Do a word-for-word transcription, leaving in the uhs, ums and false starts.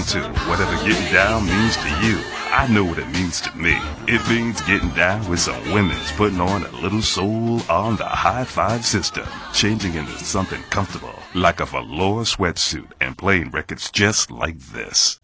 To whatever getting down means to you, I know what it means to me. It means getting down with some women's putting on a little soul on the high five system, changing into something comfortable like a velour sweatsuit and playing records just like this.